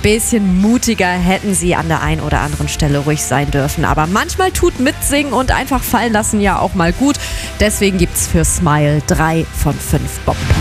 bisschen mutiger hätten sie an der einen oder anderen Stelle ruhig sein dürfen. Aber manchmal tut mitsingen und einfach fallen lassen ja auch mal gut. Deswegen gibt's für Smile 3 von 5 Bomben.